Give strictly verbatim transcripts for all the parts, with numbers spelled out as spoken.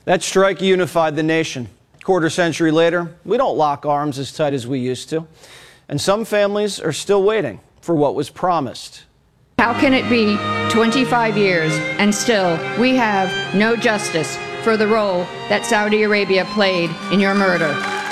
That strike unified the nation. Quarter century later, we don't lock arms as tight as we used to. And some families are still waiting for what was promised. How can it be twenty-five years and still we have no justice for the role that Saudi Arabia played in your murder?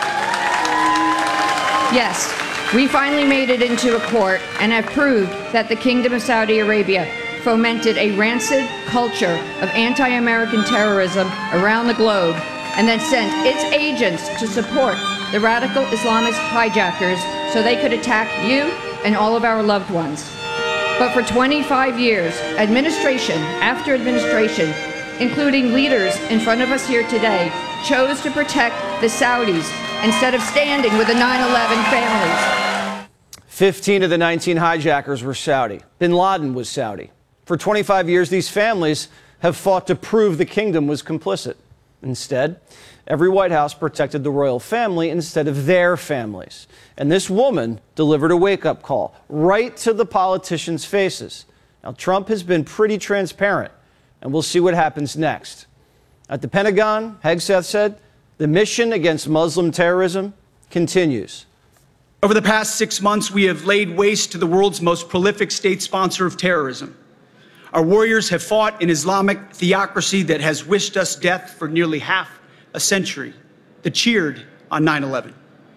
Yes, we finally made it into a court and have proved that the Kingdom of Saudi Arabia fomented a rancid culture of anti-American terrorism around the globe and then sent its agents to support the radical Islamist hijackers so they could attack you and all of our loved ones. But for twenty-five years, administration after administration, including leaders in front of us here today, chose to protect the Saudis instead of standing with the nine eleven families. fifteen of the nineteen hijackers were Saudi. Bin Laden was Saudi. For twenty-five years, these families have fought to prove the kingdom was complicit. Instead, every White House protected the royal family instead of their families. And this woman delivered a wake-up call right to the politicians' faces. Now, Trump has been pretty transparent, and we'll see what happens next. At the Pentagon, Hegseth said, the mission against Muslim terrorism continues. Over the past six months, we have laid waste to the world's most prolific state sponsor of terrorism. Our warriors have fought an Islamic theocracy that has wished us death for nearly half a century, that cheered on nine eleven.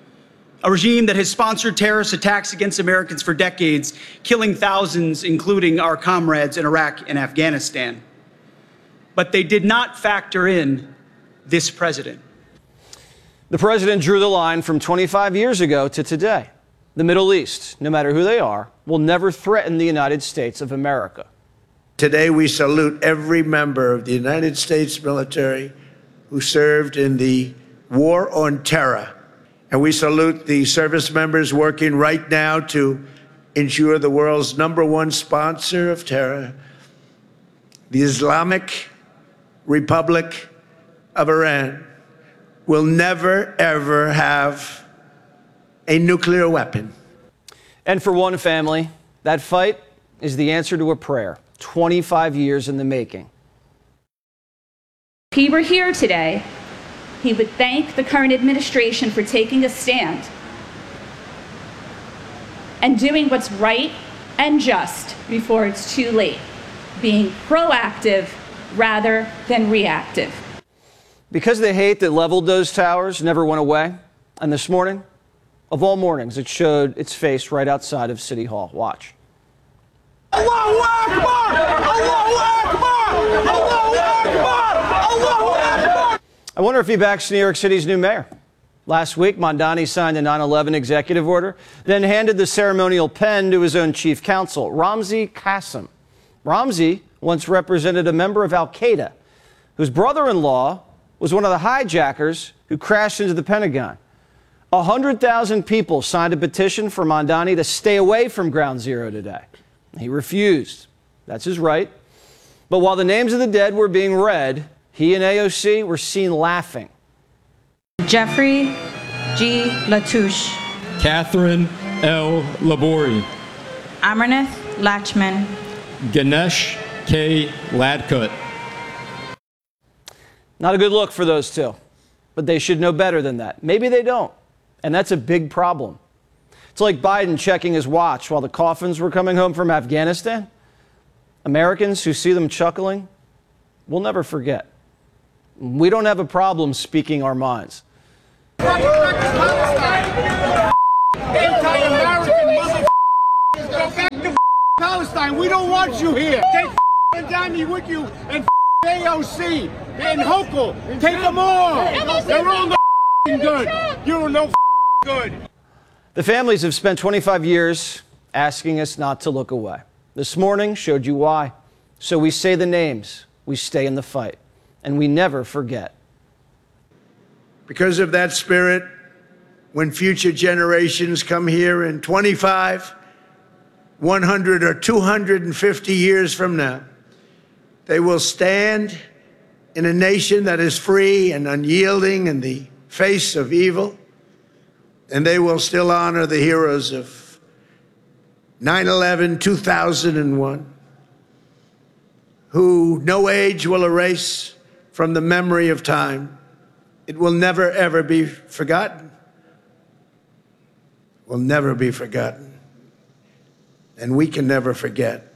A regime that has sponsored terrorist attacks against Americans for decades, killing thousands, including our comrades in Iraq and Afghanistan. But they did not factor in this president. The president drew the line from twenty-five years ago to today. The Middle East, no matter who they are, will never threaten the United States of America. Today, we salute every member of the United States military who served in the war on terror. And we salute the service members working right now to ensure the world's number one sponsor of terror, the Islamic Republic of Iran, will never, ever have a nuclear weapon. And for one family, that fight is the answer to a prayer. twenty-five years in the making. If he were here today, he would thank the current administration for taking a stand and doing what's right and just before it's too late, being proactive rather than reactive. Because the hate that leveled those towers never went away, and this morning, of all mornings, it showed its face right outside of City Hall. Watch. Allahu Akbar! Allahu Akbar! Allahu Akbar! Allahu Akbar! I wonder if he backs New York City's new mayor. Last week, Mondani signed a nine eleven executive order, then handed the ceremonial pen to his own chief counsel, Ramzi Qasem. Ramzi once represented a member of Al-Qaeda, whose brother-in-law was one of the hijackers who crashed into the Pentagon. one hundred thousand people signed a petition for Mondani to stay away from Ground Zero today. He refused. That's his right. But while the names of the dead were being read, he and A O C were seen laughing. Jeffrey G. Latouche. Catherine L. Labori. Amarnath Lachman. Ganesh K. Ladkut. Not a good look for those two, but they should know better than that. Maybe they don't, and that's a big problem. It's like Biden checking his watch while the coffins were coming home from Afghanistan. Americans who see them chuckling will never forget. We don't have a problem speaking our minds. Anti-American mother. Go back to Palestine. We don't want you here. Take Mondani with you and A O C and Hochul. Take them all. They're all no good. You're no good. The families have spent twenty-five years asking us not to look away. This morning showed you why. So we say the names, we stay in the fight, and we never forget. Because of that spirit, when future generations come here in twenty-five, one hundred, or two hundred fifty years from now, they will stand in a nation that is free and unyielding in the face of evil, and they will still honor the heroes of nine eleven, two thousand one, who no age will erase, from the memory of time. It will never, ever be forgotten. Will never be forgotten. And we can never forget.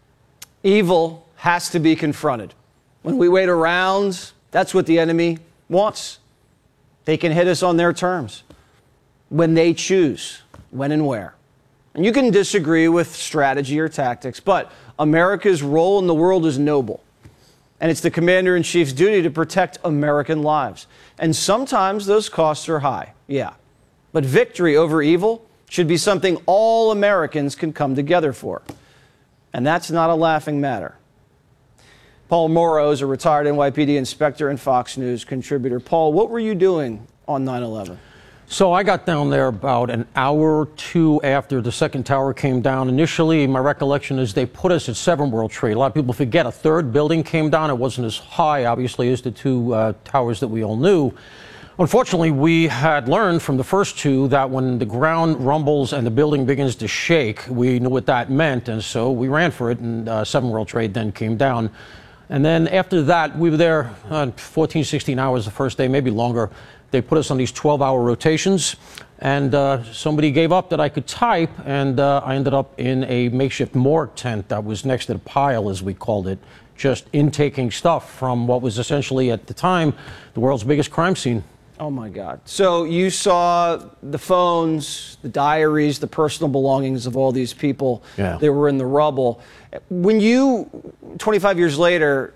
Evil has to be confronted. When we wait around, that's what the enemy wants. They can hit us on their terms, when they choose, when and where. And you can disagree with strategy or tactics, but America's role in the world is noble. And it's the commander-in-chief's duty to protect American lives. And sometimes those costs are high, yeah. But victory over evil should be something all Americans can come together for. And that's not a laughing matter. Paul Morrow is a retired N Y P D inspector and Fox News contributor. Paul, what were you doing on nine eleven? So I got down there about an hour or two after the second tower came down. Initially, my recollection is they put us at seven World Trade. A lot of people forget a third building came down. It wasn't as high, obviously, as the two uh, towers that we all knew. Unfortunately, we had learned from the first two that when the ground rumbles and the building begins to shake, we knew what that meant, and so we ran for it, and uh, seven World Trade then came down. And then after that, we were there uh, fourteen, sixteen hours the first day, maybe longer. They put us on these twelve hour rotations, and uh, somebody gave up that I could type, and uh, I ended up in a makeshift morgue tent that was next to the pile, as we called it, just intaking stuff from what was essentially, at the time, the world's biggest crime scene. Oh, my God. So you saw the phones, the diaries, the personal belongings of all these people yeah. that were in the rubble. When you, twenty-five years later,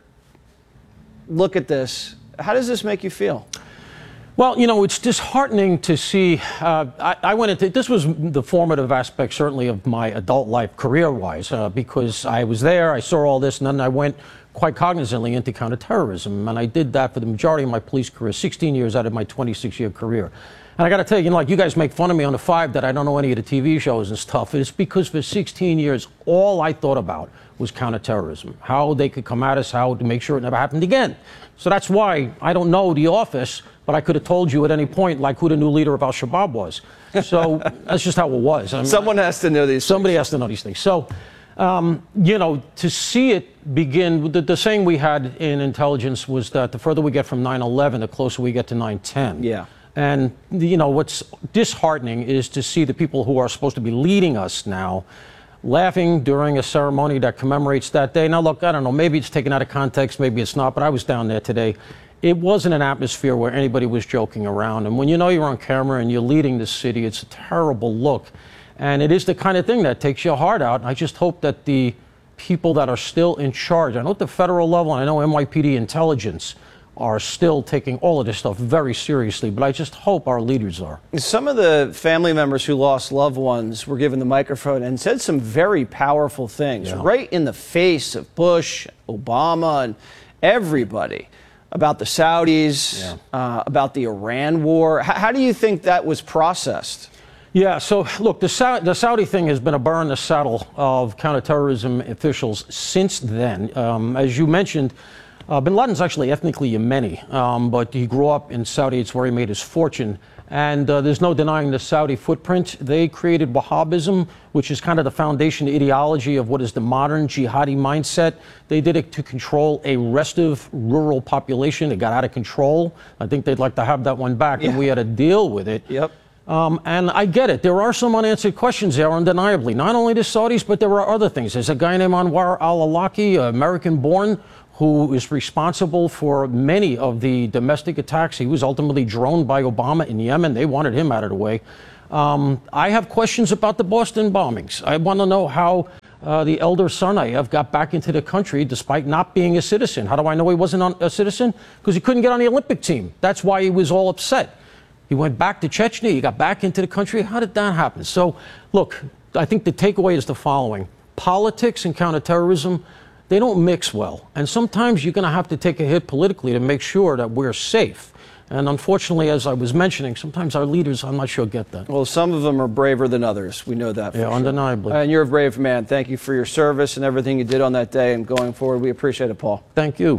look at this, how does this make you feel? Well, you know, it's disheartening to see. Uh, I, I went into this was the formative aspect, certainly, of my adult life, career-wise, uh, because I was there, I saw all this, and then I went quite cognizantly into counterterrorism, and I did that for the majority of my police career, sixteen years out of my twenty-six year career. And I got to tell you, you know, like you guys make fun of me on the five that I don't know any of the T V shows and stuff. It's because for sixteen years, all I thought about was counterterrorism, how they could come at us, how to make sure it never happened again. So that's why I don't know the office, but I could have told you at any point, like, who the new leader of Al-Shabaab was. So that's just how it was. I mean, Someone has to know these Somebody things. has to know these things. So, um, you know, to see it begin, the, the saying we had in intelligence was that the further we get from nine eleven, the closer we get to nine ten. Yeah. And, you know, what's disheartening is to see the people who are supposed to be leading us now laughing during a ceremony that commemorates that day. Now, look, I don't know, maybe it's taken out of context, maybe it's not, but I was down there today. It wasn't an atmosphere where anybody was joking around. And when you know you're on camera and you're leading the city, it's a terrible look. And it is the kind of thing that takes your heart out. I just hope that the people that are still in charge, I know at the federal level, and I know N Y P D intelligence, are still taking all of this stuff very seriously, but I just hope our leaders are. Some of the family members who lost loved ones were given the microphone and said some very powerful things, Yeah. right in the face of Bush, Obama, and everybody, about the Saudis, Yeah. uh, about the Iran war. H- how do you think that was processed? Yeah, so look, the, Sa the Saudi thing has been a burr in the saddle of counterterrorism officials since then. Um, as you mentioned, Uh, bin Laden's actually ethnically Yemeni, um, but he grew up in Saudi. It's where he made his fortune. And uh, there's no denying the Saudi footprint. They created Wahhabism, which is kind of the foundation ideology of what is the modern jihadi mindset. They did it to control a restive rural population. It got out of control. I think they'd like to have that one back, Yeah. and we had to deal with it. Yep. Um, and I get it. There are some unanswered questions there, undeniably. Not only the Saudis, but there are other things. There's a guy named Anwar al-Awlaki, American-born, who is responsible for many of the domestic attacks. He was ultimately droned by Obama in Yemen. They wanted him out of the way. Um, I have questions about the Boston bombings. I want to know how uh, the elder Tsarnaev got back into the country despite not being a citizen. How do I know he wasn't on, a citizen? Because he couldn't get on the Olympic team. That's why he was all upset. He went back to Chechnya. He got back into the country. How did that happen? So, look, I think the takeaway is the following. Politics and counterterrorism, they don't mix well. And sometimes you're going to have to take a hit politically to make sure that we're safe. And unfortunately, as I was mentioning, sometimes our leaders, I'm not sure, get that. Well, some of them are braver than others. We know that for Yeah, sure. undeniably. And you're a brave man. Thank you for your service and everything you did on that day and going forward. We appreciate it, Paul. Thank you.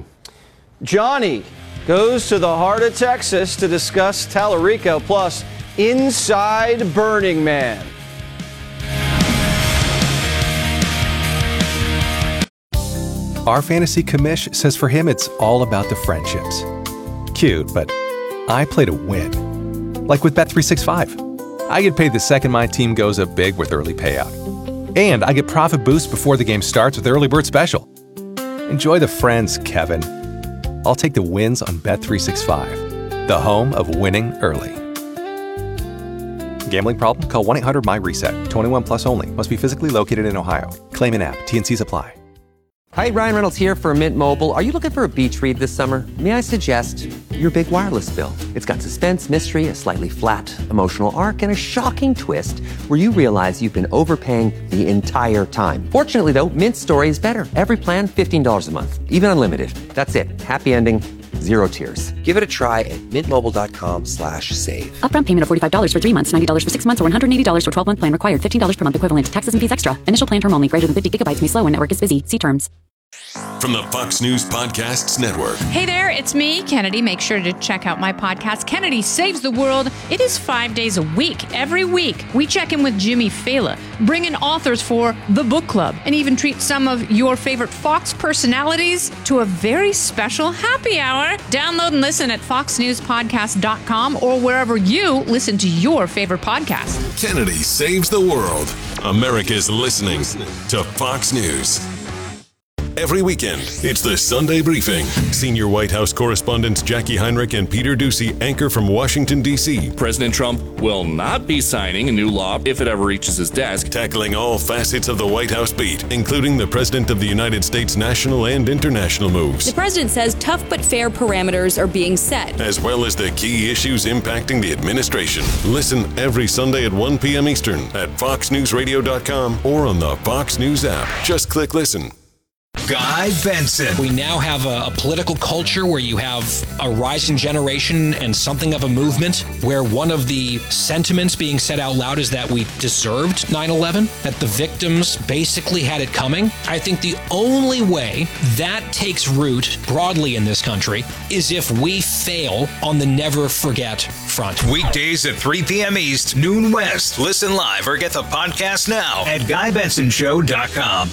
Johnny goes to the heart of Texas to discuss Tallarico, plus inside Burning Man. Our fantasy commish says for him it's all about the friendships. Cute, but I play to win. Like with Bet three sixty-five. I get paid the second my team goes up big with early payout. And I get profit boost before the game starts with Early Bird Special. Enjoy the friends, Kevin. I'll take the wins on Bet three sixty-five, the home of winning early. Gambling problem? Call one eight hundred my reset. twenty-one plus only. Must be physically located in Ohio. Claim in app. T and Cs apply. Hi, Ryan Reynolds here for Mint Mobile. Are you looking for a beach read this summer? May I suggest your big wireless bill? It's got suspense, mystery, a slightly flat, emotional arc, and a shocking twist where you realize you've been overpaying the entire time. Fortunately, though, Mint's story is better. Every plan, fifteen dollars a month. Even unlimited. That's it. Happy ending. Zero tears. Give it a try at mintmobile.com slash save. Upfront payment of forty-five dollars for three months, ninety dollars for six months, or one hundred eighty dollars for twelve-month plan required. fifteen dollars per month equivalent. Taxes and fees extra. Initial plan term only. Greater than fifty gigabytes may slow when network is busy. See terms. From the Fox News Podcasts Network. Hey there, it's me, Kennedy. Make sure to check out my podcast, Kennedy Saves the World. It is five days a week. Every week, we check in with Jimmy Fallon, bring in authors for the book club, and even treat some of your favorite Fox personalities to a very special happy hour. Download and listen at fox news podcast dot com or wherever you listen to your favorite podcast. Kennedy Saves the World. America's listening to Fox News. Every weekend, it's the Sunday Briefing. Senior White House correspondents Jackie Heinrich and Peter Doocy anchor from Washington, D C President Trump will not be signing a new law if it ever reaches his desk. Tackling all facets of the White House beat, including the President of the United States national and international moves. The president says tough but fair parameters are being set, as well as the key issues impacting the administration. Listen every Sunday at one p.m. Eastern at fox news radio dot com or on the Fox News app. Just click listen. Guy Benson. We now have a, a political culture where you have a rising generation and something of a movement where one of the sentiments being said out loud is that we deserved nine eleven, that the victims basically had it coming. I think the only way that takes root broadly in this country is if we fail on the never forget front. Weekdays at three p.m. East, noon West. Listen live or get the podcast now at guy benson show dot com.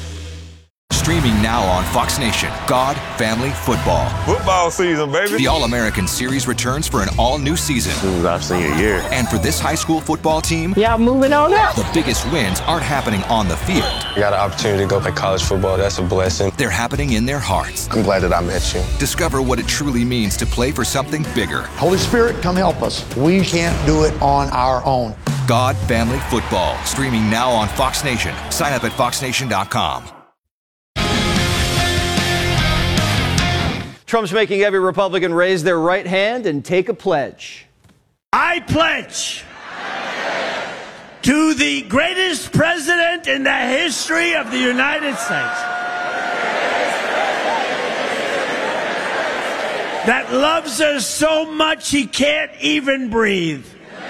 Streaming now on Fox Nation, God, Family, Football. Football season, baby. The All-American Series returns for an all-new season. I've seen a year. And for this high school football team, yeah, moving on up. The biggest wins aren't happening on the field. I got an opportunity to go play college football. That's a blessing. They're happening in their hearts. I'm glad that I met you. Discover what it truly means to play for something bigger. Holy Spirit, come help us. We can't do it on our own. God, Family, Football. Streaming now on Fox Nation. Sign up at fox nation dot com. Trump's making every Republican raise their right hand and take a pledge. I pledge to the greatest president in the history of the United States that loves us so much he can't even breathe.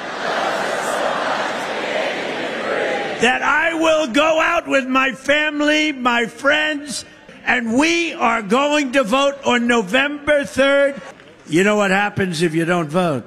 That I will go out with my family, my friends, and we are going to vote on November third. You know what happens if you don't vote?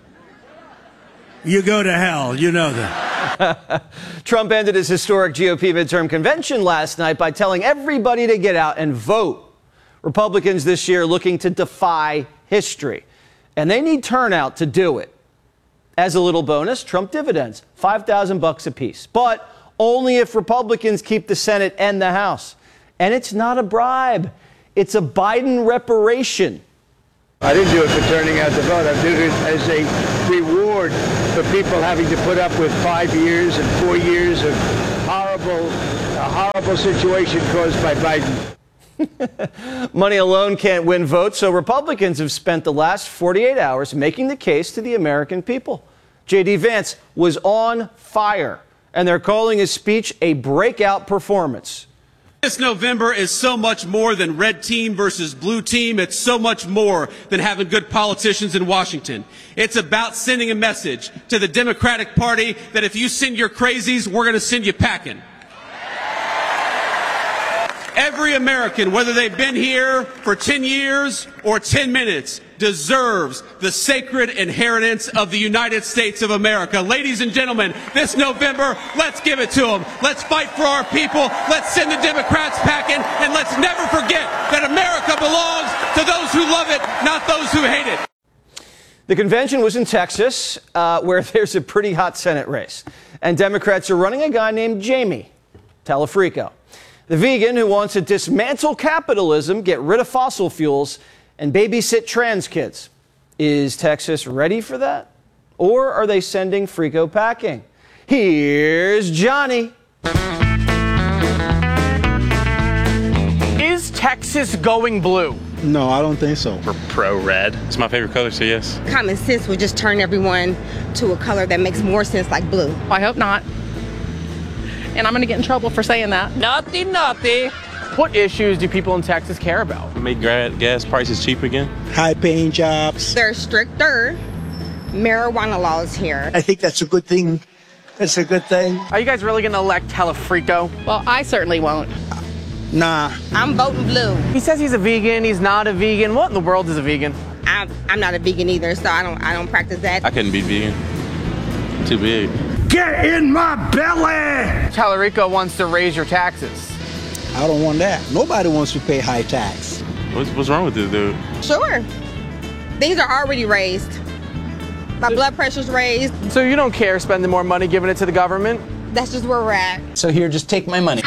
You go to hell. You know that. Trump ended his historic G O P midterm convention last night by telling everybody to get out and vote. Republicans this year looking to defy history, and they need turnout to do it. As a little bonus, Trump dividends, five thousand bucks apiece, but only if Republicans keep the Senate and the House. And it's not a bribe. It's a Biden reparation. I didn't do it for turning out to vote. I did it as a reward for people having to put up with five years and four years of horrible, a horrible situation caused by Biden. Money alone can't win votes, so Republicans have spent the last forty-eight hours making the case to the American people. J D Vance was on fire, and they're calling his speech a breakout performance. This November is so much more than red team versus blue team. It's so much more than having good politicians in Washington. It's about sending a message to the Democratic Party that if you send your crazies, we're going to send you packing. Every American, whether they've been here for ten years or ten minutes, deserves the sacred inheritance of the United States of America. Ladies and gentlemen, this November, let's give it to them. Let's fight for our people. Let's send the Democrats packing, and let's never forget that America belongs to those who love it, not those who hate it. The convention was in Texas, uh, where there's a pretty hot Senate race. And Democrats are running a guy named Jamie Talafrico, the vegan who wants to dismantle capitalism, get rid of fossil fuels, and babysit trans kids. Is Texas ready for that? Or are they sending Frico packing? Here's Johnny. Is Texas going blue? No, I don't think so. We're pro-red. It's my favorite color, so yes. Common sense would just turn everyone to a color that makes more sense, like blue. I hope not. And I'm going to get in trouble for saying that. Naughty, naughty. What issues do people in Texas care about? Make gas prices cheap again. High-paying jobs. There are stricter marijuana laws here. I think that's a good thing. That's a good thing. Are you guys really going to elect Talafrico? Well, I certainly won't. Nah. I'm voting blue. He says he's a vegan. He's not a vegan. What in the world is a vegan? I'm, I'm not a vegan either, so I don't I don't practice that. I couldn't be vegan. Too big. Get in my belly! Talarico wants to raise your taxes. I don't want that. Nobody wants to pay high tax. What's, what's wrong with this dude? Sure. Things are already raised. My blood pressure's raised. So you don't care spending more money giving it to the government? That's just where we're at. So here, just take my money.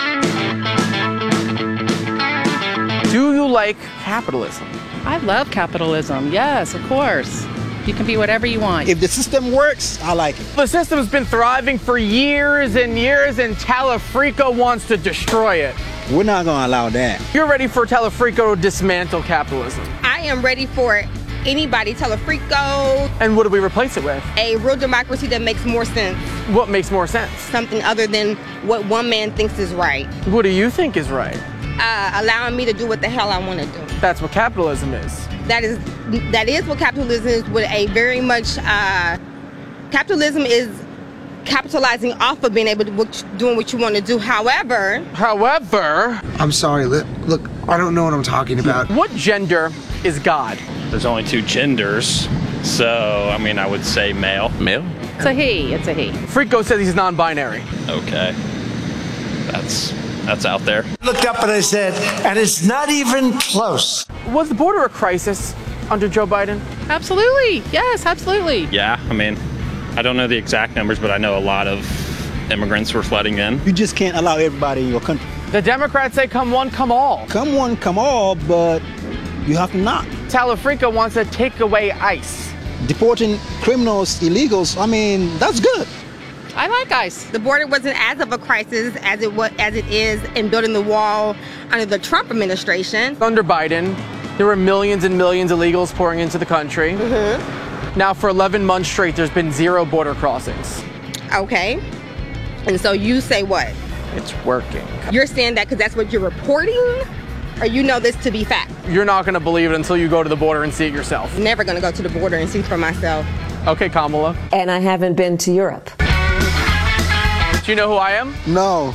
Do you like capitalism? I love capitalism. Yes, of course. You can be whatever you want. If the system works, I like it. The system's been thriving for years and years, and Talafrico wants to destroy it. We're not going to allow that. You're ready for Talafrico to dismantle capitalism. I am ready for anybody, Talafrico. And what do we replace it with? A real democracy that makes more sense. What makes more sense? Something other than what one man thinks is right. What do you think is right? Uh, allowing me to do what the hell I want to do. That's what capitalism is. That is that is what capitalism is, with a very much, uh, capitalism is capitalizing off of being able to what, doing what you want to do. However, however, I'm sorry. Look, look, I don't know what I'm talking about. What gender is God? There's only two genders, so I mean, I would say male. Male? It's a he. It's a he. Frico says he's non-binary. Okay, that's that's out there. Looked up and I said, and it's not even close. Was the border a crisis under Joe Biden? Absolutely. Yes, absolutely. Yeah, I mean, I don't know the exact numbers, but I know a lot of immigrants were flooding in. You just can't allow everybody in your country. The Democrats say come one, come all. Come one, come all, but you have to not. Talafrico wants to take away ICE. Deporting criminals, illegals, I mean, that's good. I like ICE. The border wasn't as of a crisis as it was, as it is in building the wall under the Trump administration. Under Biden, there were millions and millions of illegals pouring into the country. Mm-hmm. Now, for eleven months straight, there's been zero border crossings. Okay. And so you say what? It's working. You're saying that because that's what you're reporting? Or you know this to be fact? You're not going to believe it until you go to the border and see it yourself. Never going to go to the border and see for myself. Okay, Kamala. And I haven't been to Europe. Do you know who I am? No.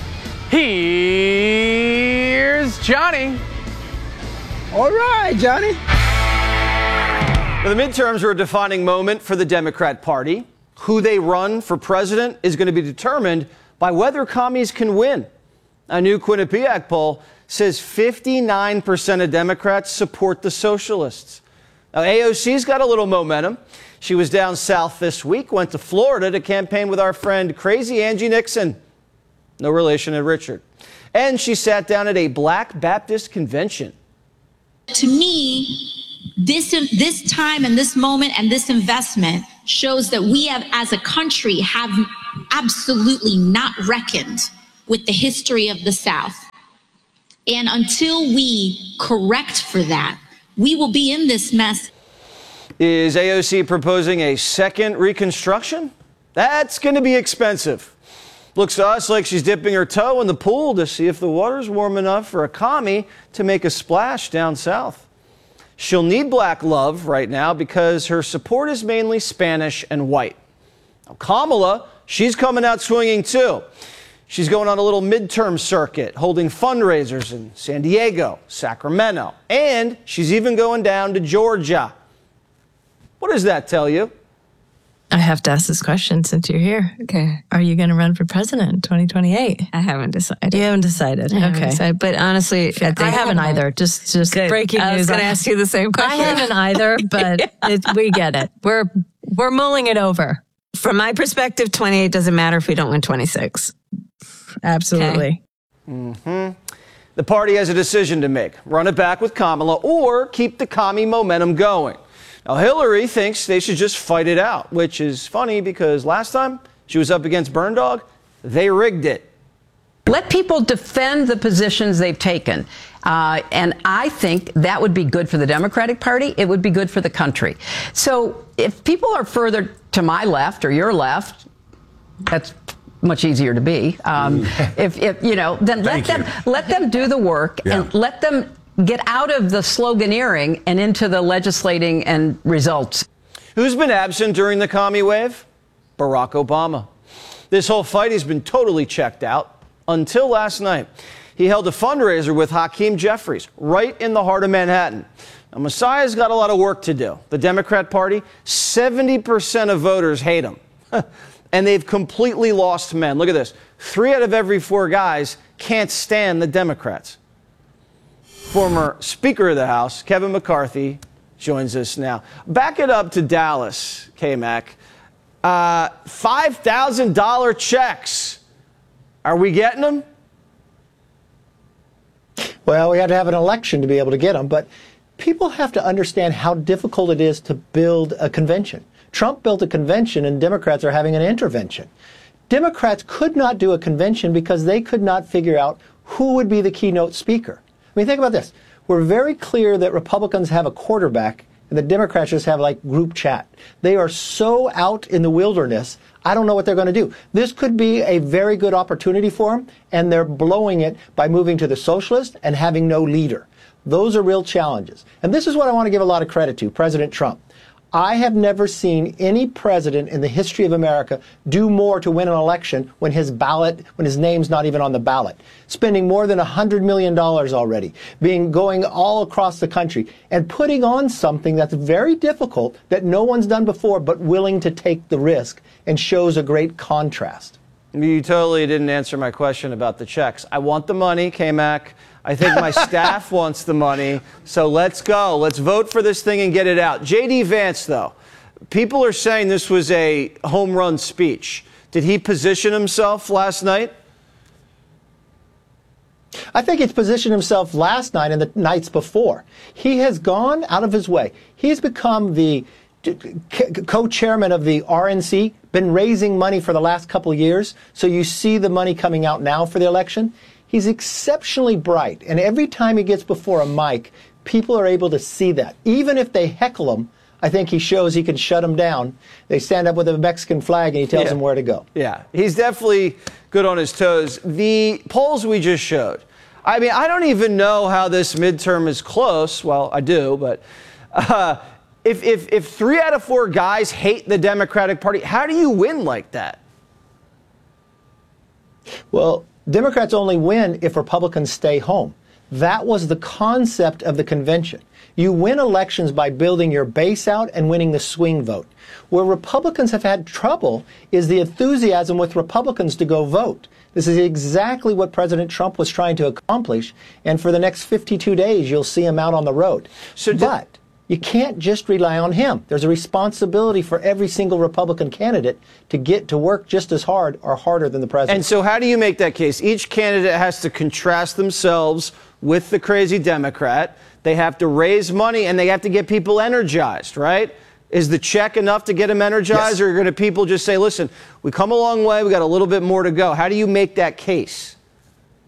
Here's Johnny. All right, Johnny. Well, the midterms are a defining moment for the Democrat Party. Who they run for president is going to be determined by whether commies can win. A new Quinnipiac poll says fifty-nine percent of Democrats support the socialists. Now, A O C's got a little momentum. She was down south this week, went to Florida to campaign with our friend Crazy Angie Nixon. No relation to Richard. And she sat down at a Black Baptist convention. To me, this, this time and this moment and this investment shows that we have, as a country, have absolutely not reckoned with the history of the South. And until we correct for that, we will be in this mess. Is A O C proposing a second Reconstruction? That's going to be expensive. Looks to us like she's dipping her toe in the pool to see if the water's warm enough for a commie to make a splash down south. She'll need black love right now because her support is mainly Spanish and white. Now, Kamala, she's coming out swinging too. She's going on a little midterm circuit, holding fundraisers in San Diego, Sacramento, and she's even going down to Georgia. What does that tell you? I have to ask this question since you're here. Okay. Are you going to run for president in twenty twenty-eight? I haven't decided. You haven't decided. I okay. haven't decided, but honestly, I, think I haven't either. Just, just Good. breaking news. I was going to ask you the same question. I haven't either, but it, we get it. We're we're mulling it over. From my perspective, twenty-eight doesn't matter if we don't win twenty-six. Absolutely. Okay. Mm-hmm. The party has a decision to make: run it back with Kamala or keep the commie momentum going. Now, Hillary thinks they should just fight it out, which is funny because last time she was up against Burn Dog, they rigged it. Let people defend the positions they've taken. Uh, and I think that would be good for the Democratic Party. It would be good for the country. So if people are further to my left or your left, that's much easier to be. Um, if, if, you know, then let them, let them do the work yeah. and let them get out of the sloganeering and into the legislating and results. Who's been absent during the commie wave? Barack Obama. This whole fight has been totally checked out until last night. He held a fundraiser with Hakeem Jeffries right in the heart of Manhattan. Now, Messiah's got a lot of work to do. The Democrat Party, seventy percent of voters hate him. And they've completely lost men. Look at this. Three out of every four guys can't stand the Democrats. Former Speaker of the House, Kevin McCarthy, joins us now. Back it up to Dallas, K-Mac. Uh, five thousand dollars checks. Are we getting them? Well, we had to have an election to be able to get them, but people have to understand how difficult it is to build a convention. Trump built a convention and Democrats are having an intervention. Democrats could not do a convention because they could not figure out who would be the keynote speaker. I mean, think about this. We're very clear that Republicans have a quarterback and the Democrats just have like group chat. They are so out in the wilderness, I don't know what they're going to do. This could be a very good opportunity for them, and they're blowing it by moving to the socialist and having no leader. Those are real challenges. And this is what I want to give a lot of credit to, President Trump. I have never seen any president in the history of America do more to win an election when his ballot, when his name's not even on the ballot. Spending more than one hundred million dollars already, being going all across the country, and putting on something that's very difficult that no one's done before, but willing to take the risk, and shows a great contrast. You totally didn't answer my question about the checks. I want the money, K-Mac. I think my staff wants the money. So let's go. Let's vote for this thing and get it out. J D Vance, though, people are saying this was a home run speech. Did he position himself last night? I think he's positioned himself last night and the nights before. He has gone out of his way. He's become the co-chairman of the R N C, been raising money for the last couple of years. So you see the money coming out now for the election. He's exceptionally bright, and every time he gets before a mic, people are able to see that. Even if they heckle him, I think he shows he can shut them down. They stand up with a Mexican flag, and he tells yeah. them where to go. Yeah, he's definitely good on his toes. The polls we just showed, I mean, I don't even know how this midterm is close. Well, I do, but uh, if, if, if three out of four guys hate the Democratic Party, how do you win like that? Well, Democrats only win if Republicans stay home. That was the concept of the convention. You win elections by building your base out and winning the swing vote. Where Republicans have had trouble is the enthusiasm with Republicans to go vote. This is exactly what President Trump was trying to accomplish, and for the next fifty-two days, you'll see him out on the road. So but you can't just rely on him. There's a responsibility for every single Republican candidate to get to work just as hard or harder than the president. And so how do you make that case? Each candidate has to contrast themselves with the crazy Democrat. They have to raise money, and they have to get people energized, right? Is the check enough to get them energized, yes. or are going to people just say, listen, we come a long way, we got a little bit more to go? How do you make that case?